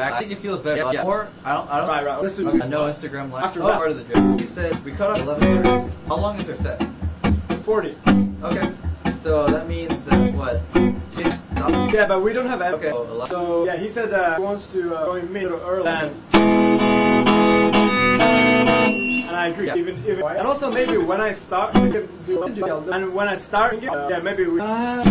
back. I think it feels better. Yeah. Or I don't. Right. Listen. Okay. No Instagram live. After part of the gym. He said we cut off 11:30. How long is our set? 40. Okay. So that means what? Yeah, but we don't have. Okay. So yeah, he said he wants to join me a little early. And I agree. Yeah. Even and also maybe when I start, and when I start, yeah, maybe we.